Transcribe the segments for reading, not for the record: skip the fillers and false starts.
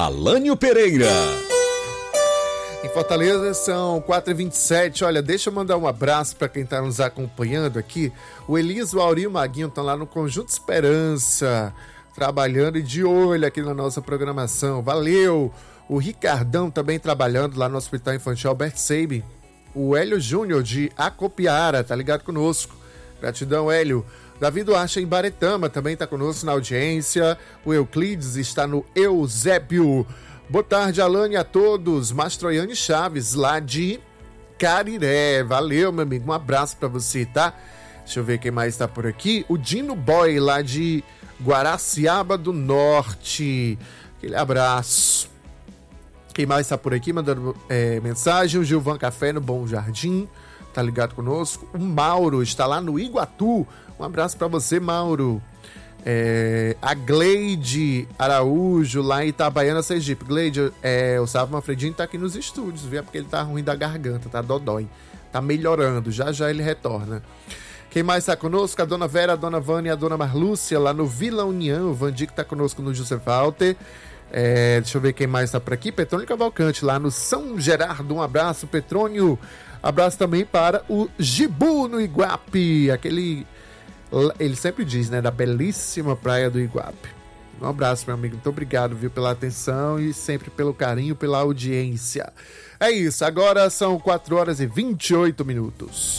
Alânio Pereira. Em Fortaleza são 4h27. Olha, deixa eu mandar um abraço para quem está nos acompanhando aqui. O Eliso, o Auri e o Maguinho estão lá no Conjunto Esperança, trabalhando e de olho aqui na nossa programação. Valeu! O Ricardão também trabalhando lá no Hospital Infantil Albert Sabin. O Hélio Júnior de Acopiara, tá ligado conosco. Gratidão, Hélio. Davi Duarte em Baretama também está conosco na audiência. O Euclides está no Eusébio. Boa tarde, Alane, a todos. Mastroiane Chaves, lá de Cariré. Valeu, meu amigo. Um abraço para você, tá? Deixa eu ver quem mais está por aqui. O Dino Boy, lá de Guaraciaba do Norte. Aquele abraço. Quem mais está por aqui mandando mensagem? O Gilvan Café no Bom Jardim. Tá ligado conosco? O Mauro está lá no Iguatu. Um abraço para você, Mauro. A Gleide Araújo, lá em Itabaiana, Sergipe. Gleide, o Sávio Manfredinho tá aqui nos estúdios, viu? Porque ele tá ruim da garganta, tá dodói. Tá melhorando, já ele retorna. Quem mais tá conosco? A dona Vera, a dona Vânia e a dona Marlúcia, lá no Vila União. O Vandico tá conosco no José Walter. Deixa eu ver quem mais tá por aqui. Petrônio Cavalcante, lá no São Gerardo. Um abraço, Petrônio. Abraço também para o Gibu, no Iguape. Ele sempre diz, né? Da belíssima praia do Iguape. Um abraço, meu amigo. Muito obrigado, viu, pela atenção e sempre pelo carinho, pela audiência. É isso. Agora são 4h28.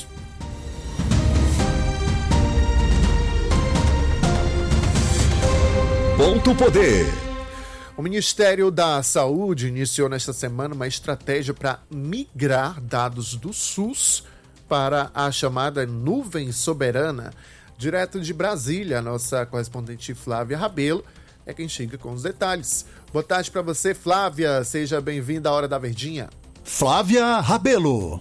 Ponto Poder. O Ministério da Saúde iniciou nesta semana uma estratégia para migrar dados do SUS para a chamada nuvem soberana. Direto de Brasília, a nossa correspondente Flávia Rabelo é quem chega com os detalhes. Boa tarde para você, Flávia. Seja bem-vinda à Hora da Verdinha. Flávia Rabelo.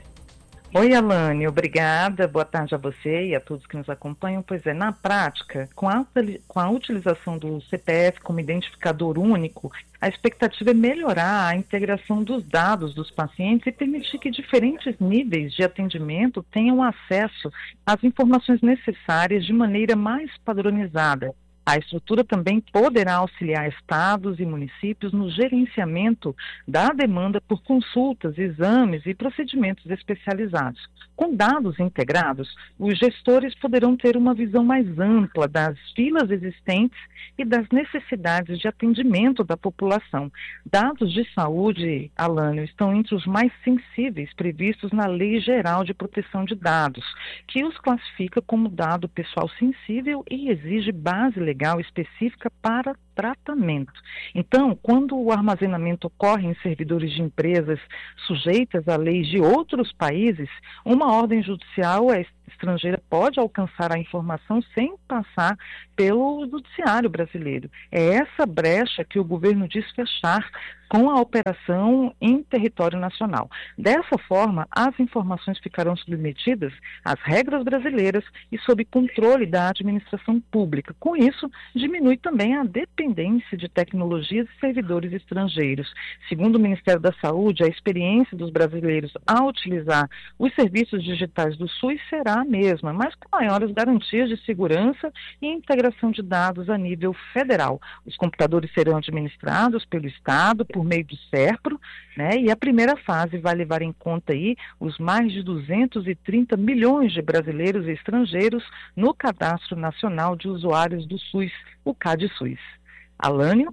Oi, Alane. Obrigada. Boa tarde a você e a todos que nos acompanham. Pois é, na prática, com a utilização do CPF como identificador único, a expectativa é melhorar a integração dos dados dos pacientes e permitir que diferentes níveis de atendimento tenham acesso às informações necessárias de maneira mais padronizada. A estrutura também poderá auxiliar estados e municípios no gerenciamento da demanda por consultas, exames e procedimentos especializados. Com dados integrados, os gestores poderão ter uma visão mais ampla das filas existentes e das necessidades de atendimento da população. Dados de saúde, Alânio, estão entre os mais sensíveis previstos na Lei Geral de Proteção de Dados, que os classifica como dado pessoal sensível e exige base legal específica para tratamento. Então, quando o armazenamento ocorre em servidores de empresas sujeitas a leis de outros países, uma ordem judicial estrangeira pode alcançar a informação sem passar pelo judiciário brasileiro. É essa brecha que o governo diz fechar com a operação em território nacional. Dessa forma, as informações ficarão submetidas às regras brasileiras e sob controle da administração pública. Com isso, diminui também a dependência de tecnologias e servidores estrangeiros. Segundo o Ministério da Saúde, a experiência dos brasileiros ao utilizar os serviços digitais do SUS será a mesma, mas com maiores garantias de segurança e integração de dados a nível federal. Os computadores serão administrados pelo Estado por meio do SERPRO, né? E a primeira fase vai levar em conta aí os mais de 230 milhões de brasileiros e estrangeiros no Cadastro Nacional de Usuários do SUS, o CADSUS. Alânio?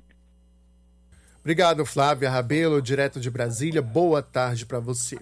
Obrigado, Flávia Rabelo, direto de Brasília. Boa tarde para você.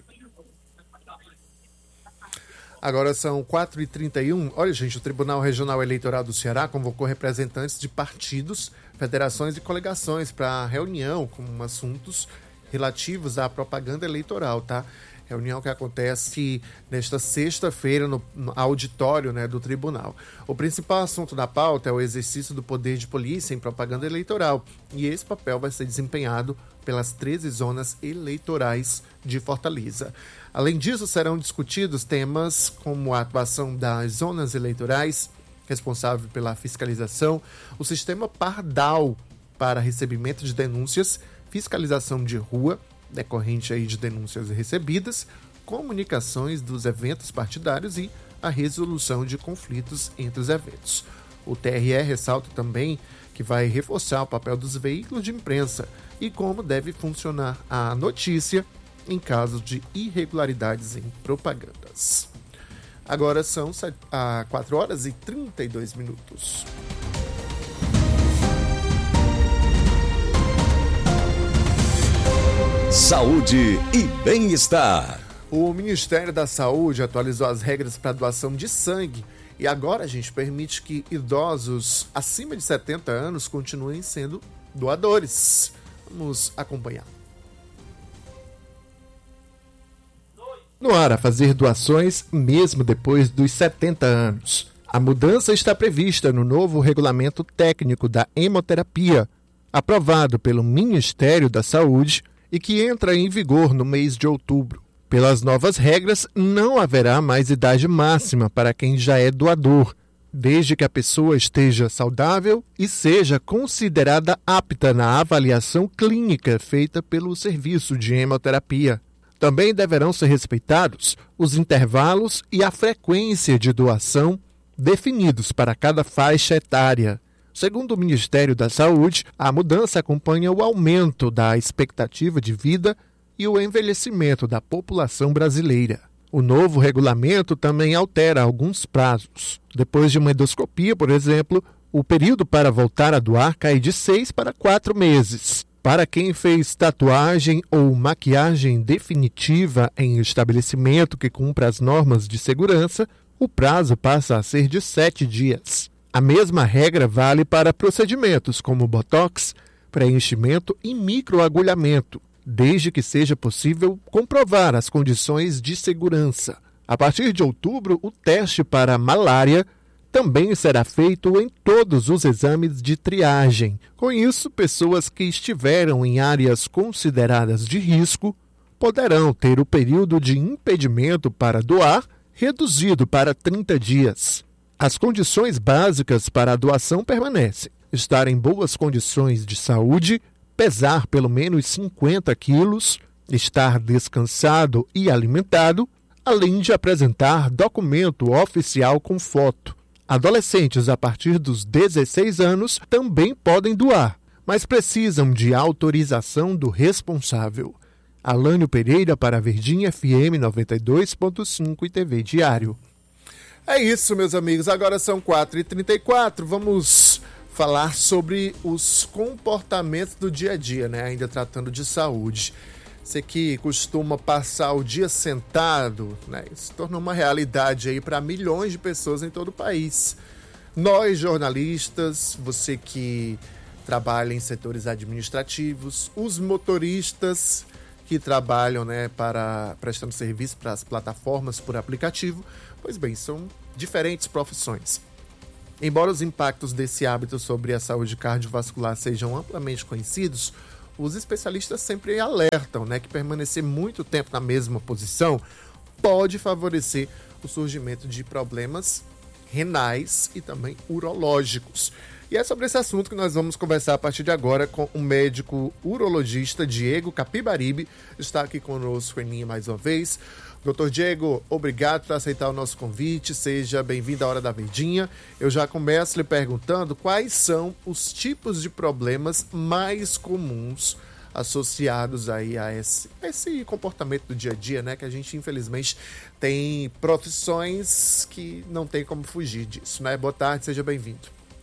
Agora são 4h31. Olha, gente, o Tribunal Regional Eleitoral do Ceará convocou representantes de partidos, federações e coligações para reunião com assuntos relativos à propaganda eleitoral, tá? Reunião que acontece nesta sexta-feira no auditório, né, do tribunal. O principal assunto da pauta é o exercício do poder de polícia em propaganda eleitoral, e esse papel vai ser desempenhado pelas 13 zonas eleitorais de Fortaleza. Além disso, serão discutidos temas como a atuação das zonas eleitorais, responsável pela fiscalização, o sistema Pardal para recebimento de denúncias, fiscalização de rua, decorrente aí de denúncias recebidas, comunicações dos eventos partidários e a resolução de conflitos entre os eventos. O TRE ressalta também que vai reforçar o papel dos veículos de imprensa e como deve funcionar a notícia em caso de irregularidades em propagandas. Agora são 4 horas e 32 minutos. Saúde e bem-estar. O Ministério da Saúde atualizou as regras para doação de sangue e agora a gente permite que idosos acima de 70 anos continuem sendo doadores. Vamos acompanhar. No ar a fazer doações mesmo depois dos 70 anos. A mudança está prevista no novo regulamento técnico da hemoterapia, aprovado pelo Ministério da Saúde e que entra em vigor no mês de outubro. Pelas novas regras, não haverá mais idade máxima para quem já é doador, desde que a pessoa esteja saudável e seja considerada apta na avaliação clínica feita pelo serviço de hemoterapia. Também deverão ser respeitados os intervalos e a frequência de doação definidos para cada faixa etária. Segundo o Ministério da Saúde, a mudança acompanha o aumento da expectativa de vida e o envelhecimento da população brasileira. O novo regulamento também altera alguns prazos. Depois de uma endoscopia, por exemplo, o período para voltar a doar cai de 6 para 4 meses. Para quem fez tatuagem ou maquiagem definitiva em estabelecimento que cumpra as normas de segurança, o prazo passa a ser de 7 dias. A mesma regra vale para procedimentos como botox, preenchimento e microagulhamento, desde que seja possível comprovar as condições de segurança. A partir de outubro, o teste para malária também será feito em todos os exames de triagem. Com isso, pessoas que estiveram em áreas consideradas de risco poderão ter o período de impedimento para doar reduzido para 30 dias. As condições básicas para a doação permanecem: estar em boas condições de saúde, pesar pelo menos 50 quilos, estar descansado e alimentado, além de apresentar documento oficial com foto. Adolescentes a partir dos 16 anos também podem doar, mas precisam de autorização do responsável. Alânio Pereira para a Verdinha FM 92.5 e TV Diário. É isso, meus amigos. Agora são 4h34. Vamos falar sobre os comportamentos do dia a dia, né? Ainda tratando de saúde. Você que costuma passar o dia sentado, né? Isso se tornou uma realidade aí para milhões de pessoas em todo o país. Nós, jornalistas, você que trabalha em setores administrativos, os motoristas que trabalham, né, prestando serviço para as plataformas por aplicativo, pois bem, são diferentes profissões. Embora os impactos desse hábito sobre a saúde cardiovascular sejam amplamente conhecidos, os especialistas sempre alertam, né, que permanecer muito tempo na mesma posição pode favorecer o surgimento de problemas renais e também urológicos. E é sobre esse assunto que nós vamos conversar a partir de agora com o médico urologista Diego Capibaribe. Está aqui conosco em linha mais uma vez. Doutor Diego, obrigado por aceitar o nosso convite. Seja bem-vindo à Hora da Verdinha. Eu já começo lhe perguntando quais são os tipos de problemas mais comuns associados aí a esse comportamento do dia a dia, né? Que a gente, infelizmente, tem profissões que não tem como fugir disso, né? Boa tarde, seja bem-vindo.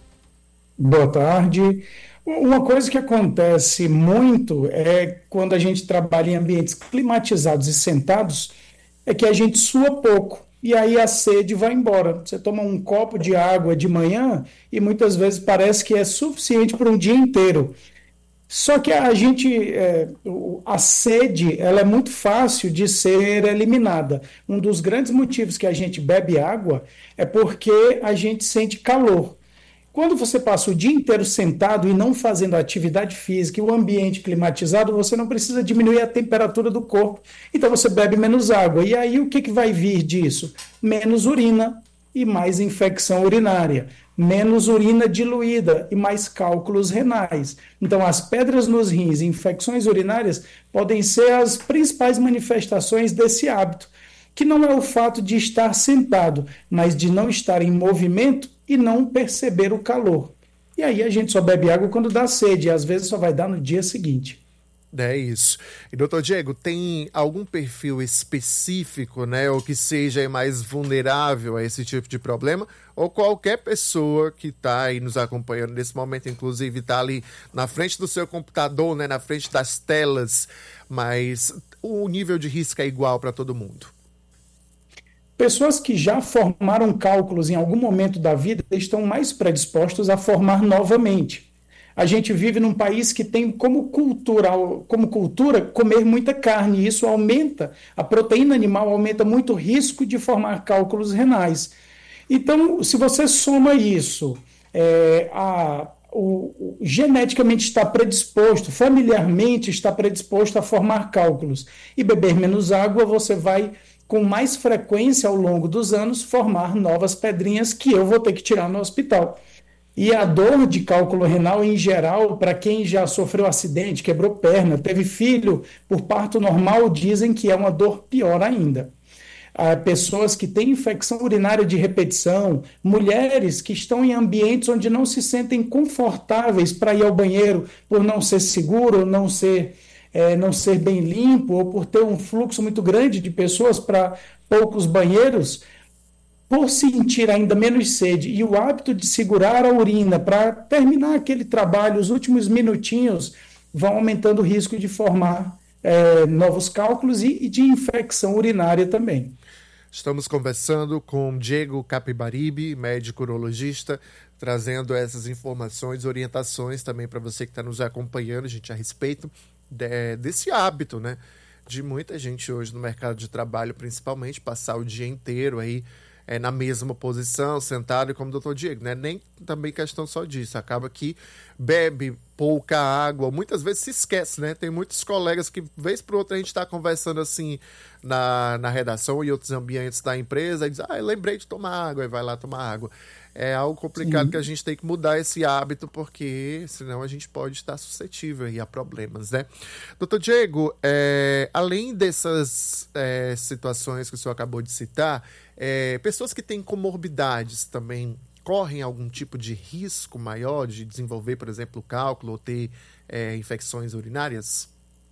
Boa tarde. Uma coisa que acontece muito é quando a gente trabalha em ambientes climatizados e sentados, é que a gente sua pouco, e aí a sede vai embora. Você toma um copo de água de manhã e muitas vezes parece que é suficiente para um dia inteiro. Só que a sede, ela é muito fácil de ser eliminada. Um dos grandes motivos que a gente bebe água é porque a gente sente calor. Quando você passa o dia inteiro sentado e não fazendo atividade física e o ambiente climatizado, você não precisa diminuir a temperatura do corpo. Então você bebe menos água. E aí o que vai vir disso? Menos urina e mais infecção urinária. Menos urina diluída e mais cálculos renais. Então as pedras nos rins e infecções urinárias podem ser as principais manifestações desse hábito, que não é o fato de estar sentado, mas de não estar em movimento e não perceber o calor. E aí a gente só bebe água quando dá sede, e às vezes só vai dar no dia seguinte. É isso. E, doutor Diego, tem algum perfil específico, né, ou que seja mais vulnerável a esse tipo de problema? Ou qualquer pessoa que está aí nos acompanhando nesse momento, inclusive está ali na frente do seu computador, né, na frente das telas, mas o nível de risco é igual para todo mundo? Pessoas que já formaram cálculos em algum momento da vida estão mais predispostos a formar novamente. A gente vive num país que tem como cultura comer muita carne, e isso aumenta, a proteína animal aumenta muito o risco de formar cálculos renais. Então, se você soma isso, geneticamente está predisposto, familiarmente está predisposto a formar cálculos e beber menos água, você vai, com mais frequência ao longo dos anos, formar novas pedrinhas que eu vou ter que tirar no hospital. E a dor de cálculo renal, em geral, para quem já sofreu acidente, quebrou perna, teve filho por parto normal, dizem que é uma dor pior ainda. Pessoas que têm infecção urinária de repetição, mulheres que estão em ambientes onde não se sentem confortáveis para ir ao banheiro por não ser seguro, não ser bem limpo, ou por ter um fluxo muito grande de pessoas para poucos banheiros, por sentir ainda menos sede e o hábito de segurar a urina para terminar aquele trabalho, os últimos minutinhos, vão aumentando o risco de formar novos cálculos e de infecção urinária também. Estamos conversando com Diego Capibaribe, médico urologista, trazendo essas informações, orientações também para você que está nos acompanhando, gente, a respeito desse hábito, né, de muita gente hoje no mercado de trabalho, principalmente, passar o dia inteiro aí na mesma posição, sentado, como o doutor Diego, né? Nem também questão só disso, acaba que bebe pouca água, muitas vezes se esquece, né? Tem muitos colegas que, vez por outra, a gente está conversando assim na redação e outros ambientes da empresa, e diz, eu lembrei de tomar água, e vai lá tomar água. É algo complicado. Sim. Que a gente tem que mudar esse hábito, porque senão a gente pode estar suscetível aí a problemas, né? Doutor Diego, além dessas situações que o senhor acabou de citar, pessoas que têm comorbidades também correm algum tipo de risco maior de desenvolver, por exemplo, cálculo ou ter infecções urinárias?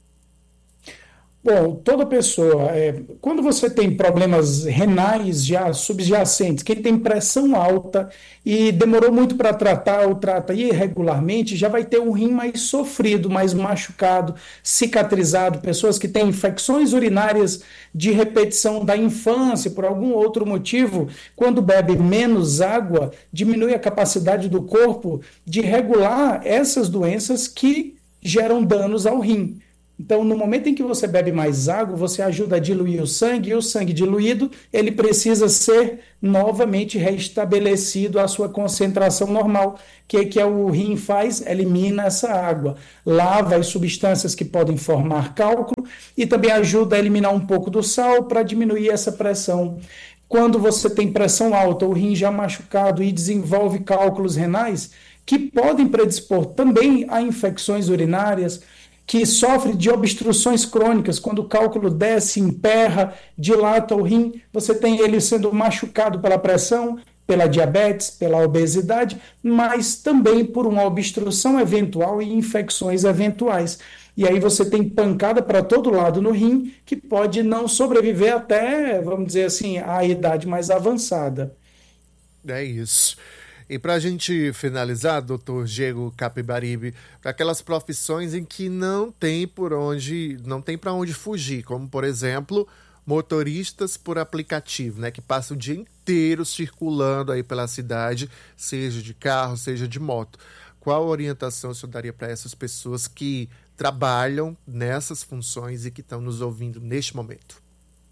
Bom, toda pessoa, quando você tem problemas renais já subjacentes, quem tem pressão alta e demorou muito para tratar ou trata irregularmente, já vai ter um rim mais sofrido, mais machucado, cicatrizado. Pessoas que têm infecções urinárias de repetição da infância, por algum outro motivo, quando bebe menos água, diminui a capacidade do corpo de regular essas doenças que geram danos ao rim. Então, no momento em que você bebe mais água, você ajuda a diluir o sangue, e o sangue diluído, ele precisa ser novamente restabelecido à sua concentração normal. O que o rim faz? Elimina essa água, lava as substâncias que podem formar cálculo e também ajuda a eliminar um pouco do sal para diminuir essa pressão. Quando você tem pressão alta, o rim já machucado e desenvolve cálculos renais, que podem predispor também a infecções urinárias, que sofre de obstruções crônicas, quando o cálculo desce, emperra, dilata o rim, você tem ele sendo machucado pela pressão, pela diabetes, pela obesidade, mas também por uma obstrução eventual e infecções eventuais. E aí você tem pancada para todo lado no rim, que pode não sobreviver até, vamos dizer assim, a idade mais avançada. É isso. E para a gente finalizar, doutor Diego Capibaribe, para aquelas profissões em que não tem para onde fugir, como, por exemplo, motoristas por aplicativo, né, que passam o dia inteiro circulando aí pela cidade, seja de carro, seja de moto. Qual orientação o senhor daria para essas pessoas que trabalham nessas funções e que estão nos ouvindo neste momento?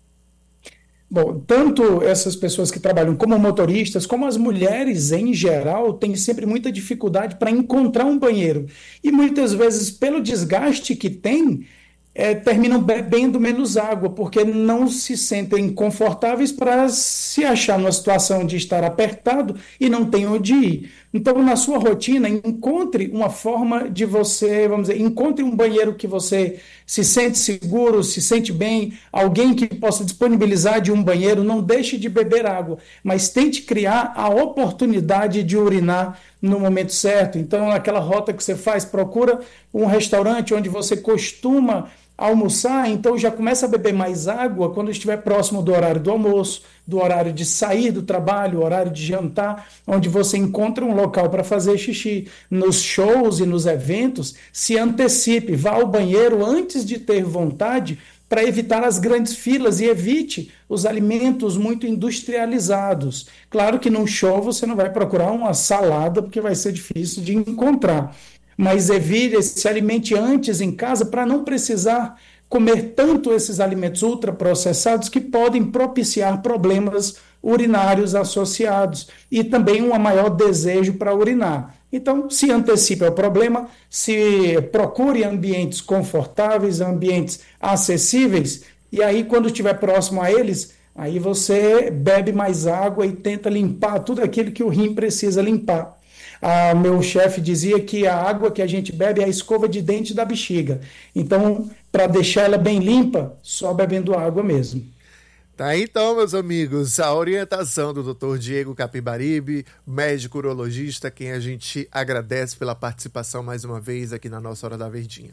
Bom, tanto essas pessoas que trabalham como motoristas, como as mulheres em geral, têm sempre muita dificuldade para encontrar um banheiro. E muitas vezes, pelo desgaste que tem, terminam bebendo menos água, porque não se sentem confortáveis para se achar numa situação de estar apertado e não tem onde ir. Então, na sua rotina, encontre uma forma de você, vamos dizer, encontre um banheiro que você se sente seguro, se sente bem, alguém que possa disponibilizar de um banheiro, não deixe de beber água, mas tente criar a oportunidade de urinar no momento certo. Então, naquela rota que você faz, procura um restaurante onde você costuma almoçar, então já começa a beber mais água quando estiver próximo do horário do almoço, do horário de sair do trabalho, horário de jantar, onde você encontra um local para fazer xixi. Nos shows e nos eventos, se antecipe, vá ao banheiro antes de ter vontade, para evitar as grandes filas e evite os alimentos muito industrializados. Claro que num show você não vai procurar uma salada, porque vai ser difícil de encontrar, mas evite, se alimente antes em casa para não precisar comer tanto esses alimentos ultraprocessados que podem propiciar problemas urinários associados e também um maior desejo para urinar. Então, se antecipe ao problema, se procure ambientes confortáveis, ambientes acessíveis, e aí quando estiver próximo a eles, aí você bebe mais água e tenta limpar tudo aquilo que o rim precisa limpar. Meu chefe dizia que a água que a gente bebe é a escova de dente da bexiga. Então, para deixar ela bem limpa, só bebendo água mesmo. Tá aí então, meus amigos, a orientação do Dr. Diego Capibaribe, médico urologista, quem a gente agradece pela participação mais uma vez aqui na nossa Hora da Verdinha.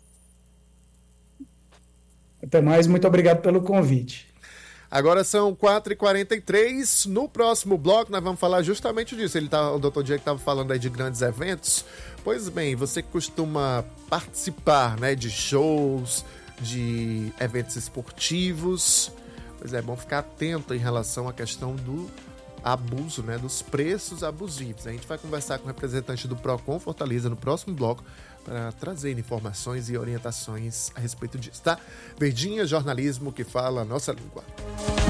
Até mais, muito obrigado pelo convite. Agora são 4h43. No próximo bloco nós vamos falar justamente disso. O Dr. Diego estava falando aí de grandes eventos. Pois bem, você que costuma participar, né, de shows, de eventos esportivos, pois é bom ficar atento em relação à questão do abuso, né, dos preços abusivos. A gente vai conversar com o representante do Procon Fortaleza no próximo bloco para trazer informações e orientações a respeito disso, tá? Verdinha, jornalismo que fala a nossa língua.